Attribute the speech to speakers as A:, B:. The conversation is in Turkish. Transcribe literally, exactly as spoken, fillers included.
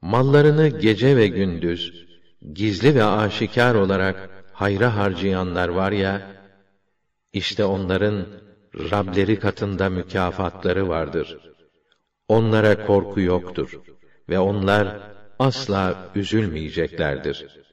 A: Mallarını gece ve gündüz, gizli ve aşikar olarak hayra harcayanlar var ya, işte onların Rableri katında mükafatları vardır. Onlara korku yoktur ve onlar asla üzülmeyeceklerdir.